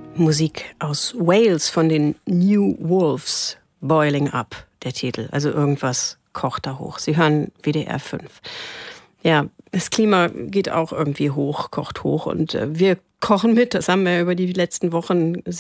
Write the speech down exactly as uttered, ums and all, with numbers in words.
Musik aus Wales von den New Wolves, Boiling Up, der Titel. Also irgendwas kocht da hoch. Sie hören W D R fünf. Ja, das Klima geht auch irgendwie hoch, kocht hoch und wir kochen mit. Das haben wir über die letzten Wochen